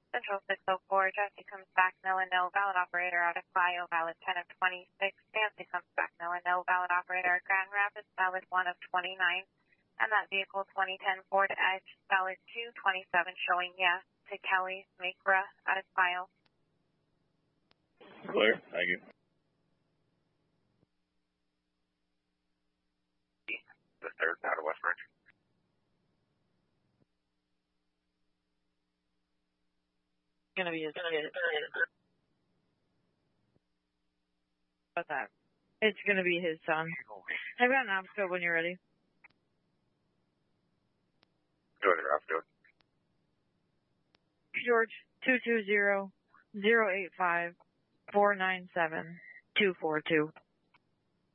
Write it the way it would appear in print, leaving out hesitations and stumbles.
Central 604, Jesse comes back, no and no, valid operator out of Clio, valid 10 of 26. Nancy comes back, no and no, valid operator at Grand Rapids, valid 1 of 29. And that vehicle 2010 Ford Edge, valid 227, showing yes to Kelly Makra out of Clio. Clear, thank you. The third out of West Ridge. Gonna be his kid. What's that? It's gonna be his son. I've got an obstacle when you're ready. Go ahead, Ralph. George 220-085-497-242.